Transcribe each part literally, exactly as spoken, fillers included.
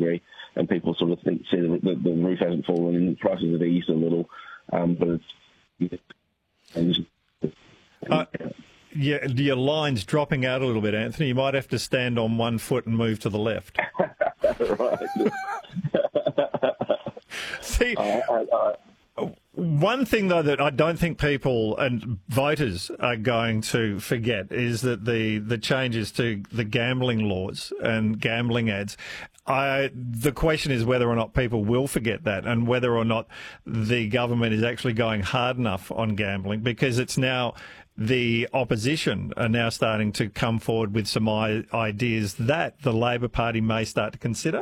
degree, and people sort of think see that the, the roof hasn't fallen and the prices have eased a little, um, but it's. Uh, yeah, your line's dropping out a little bit, Anthony. You might have to stand on one foot and move to the left. Right. See. Uh, uh, uh, One thing, though, that I don't think people and voters are going to forget is that the, the changes to the gambling laws and gambling ads, I, the question is whether or not people will forget that and whether or not the government is actually going hard enough on gambling, because it's now the opposition are now starting to come forward with some ideas that the Labor Party may start to consider.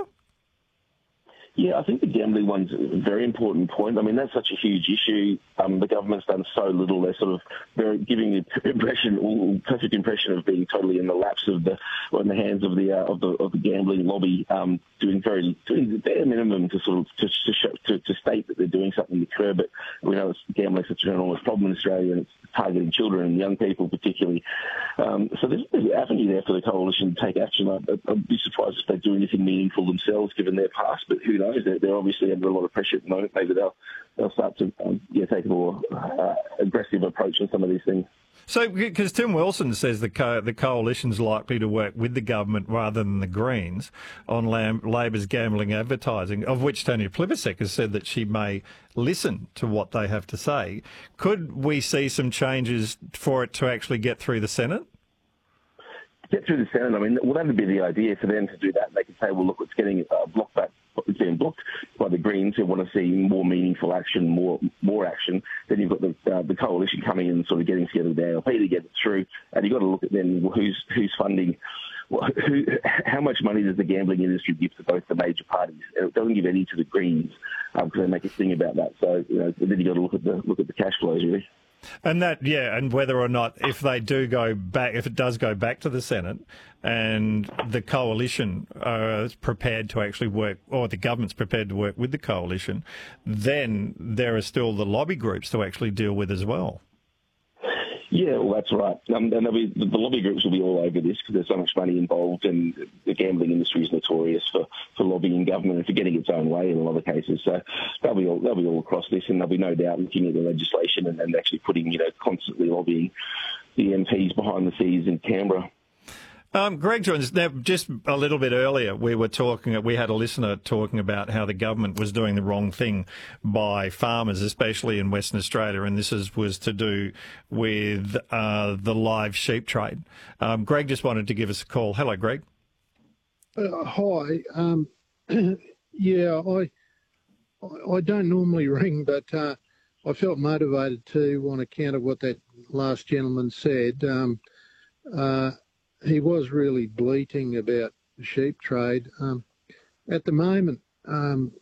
Yeah, I think the gambling one's a very important point. I mean, that's such a huge issue. Um, the government's done so little. They're sort of very giving the impression, or perfect impression, of being totally in the laps of the, or in the hands of the uh, of the of the gambling lobby, um, doing very doing the bare minimum to sort of to to, show, to to state that they're doing something to curb it. We know gambling's such an enormous problem in Australia, and it's targeting children and young people particularly. Um, so there's, there's an avenue there for the coalition to take action. I'd, I'd be surprised if they do anything meaningful themselves, given their past. But who knows? They're, they're obviously under a lot of pressure at the moment. Maybe they'll they'll start to um, yeah take a more uh, aggressive approach on some of these things. So, because Tim Wilson says the co- the coalition's likely to work with the government rather than the Greens on Lam- Labor's gambling advertising, of which Tanya Plibersek has said that she may listen to what they have to say. Could we see some changes for it to actually get through the Senate? Get through the Senate. I mean, well, that would be the idea for them to do that. They could say, well, look, it's getting uh, blocked back. It's being blocked by the Greens, who want to see more meaningful action, more more action. Then you've got the uh, the coalition coming in and sort of getting together with the A L P to get it through. And you've got to look at then who's who's funding. Well, who, how much money does the gambling industry give to both the major parties? It doesn't give any to the Greens because um, they make a thing about that. So you know, then you've got to look at the look at the cash flows really. And that, yeah, and whether or not, if they do go back, if it does go back to the Senate and the coalition uh, is prepared to actually work, or the government's prepared to work with the coalition, then there are still the lobby groups to actually deal with as well. Yeah, well, that's right. Um, and be, the lobby groups will be all over this because there's so much money involved, and the gambling industry is notorious for, for lobbying government and for getting its own way in a lot of cases. So they'll be all, they'll be all across this, and there'll be no doubt looking at the legislation and, and actually putting, you know, constantly lobbying the M Ps behind the scenes in Canberra. Um, Greg joins now. Just a little bit earlier, we were talking. We had a listener talking about how the government was doing the wrong thing by farmers, especially in Western Australia, and this is, was to do with uh, the live sheep trade. Um, Greg just wanted to give us a call. Hello, Greg. Uh, hi. Um, yeah, I I don't normally ring, but uh, I felt motivated to on account of what that last gentleman said. Um, uh, He was really bleating about the sheep trade. Um, at the moment, um,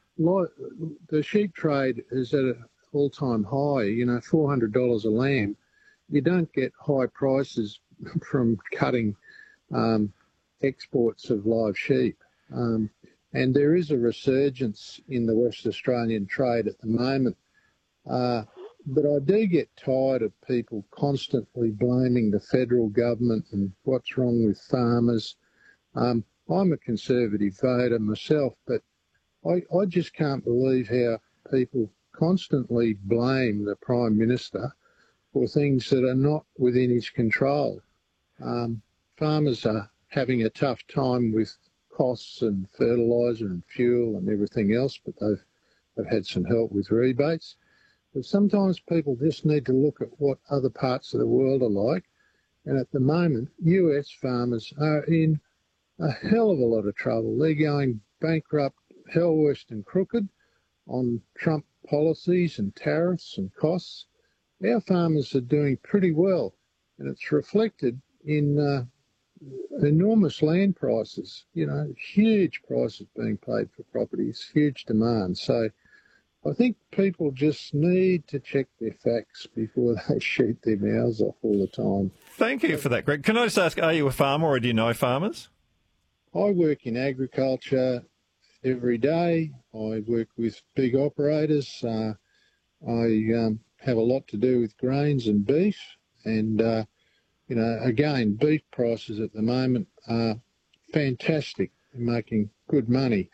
the sheep trade is at an all-time high, you know, four hundred dollars a lamb. You don't get high prices from cutting um, exports of live sheep. Um, and there is a resurgence in the West Australian trade at the moment. Uh, But I do get tired of people constantly blaming the federal government and what's wrong with farmers. Um, I'm a Conservative voter myself, but I, I just can't believe how people constantly blame the Prime Minister for things that are not within his control. Um, farmers are having a tough time with costs and fertiliser and fuel and everything else, but they've, they've had some help with rebates. But sometimes people just need to look at what other parts of the world are like. And at the moment, U S farmers are in a hell of a lot of trouble. They're going bankrupt, hell worse than crooked on Trump policies and tariffs and costs. Our farmers are doing pretty well, and it's reflected in uh, enormous land prices, you know, huge prices being paid for properties, huge demand. So I think people just need to check their facts before they shoot their mouths off all the time. Thank you for that, Greg. Can I just ask, are you a farmer or do you know farmers? I work in agriculture every day. I work with big operators. Uh, I um, have a lot to do with grains and beef. And, uh, you know, again, beef prices at the moment are fantastic. They're making good money.